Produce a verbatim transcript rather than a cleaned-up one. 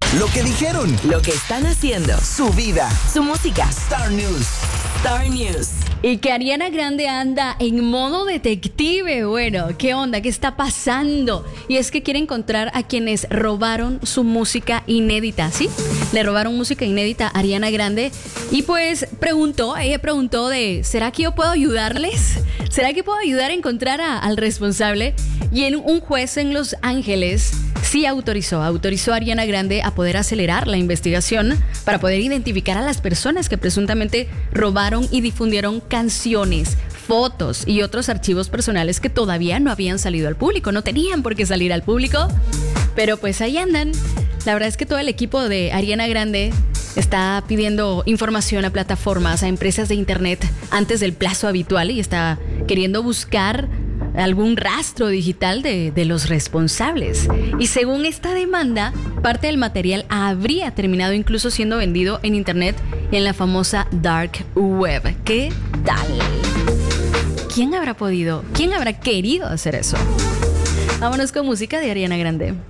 Lo que dijeron. Lo que están haciendo. Su vida. Su música. Star News. Star News. Y que Ariana Grande anda en modo detective. Bueno, ¿qué onda? ¿Qué está pasando? Y es que quiere encontrar a quienes robaron su música inédita, ¿sí? Le robaron música inédita a Ariana Grande. Y pues preguntó, ella preguntó de, ¿será que yo puedo ayudarles? ¿Será que puedo ayudar a encontrar a, al responsable? Y en un juez en Los Ángeles sí autorizó, autorizó a Ariana Grande a poder acelerar la investigación para poder identificar a las personas que presuntamente robaron y difundieron canciones, fotos y otros archivos personales que todavía no habían salido al público, no tenían por qué salir al público, pero pues ahí andan. La verdad es que todo el equipo de Ariana Grande está pidiendo información a plataformas, a empresas de internet antes del plazo habitual y está queriendo buscar algún rastro digital de, de los responsables. Y según esta demanda, parte del material habría terminado incluso siendo vendido en internet en la famosa Dark Web. ¿Qué tal? ¿Quién habrá podido, quién habrá querido hacer eso? Vámonos con música de Ariana Grande.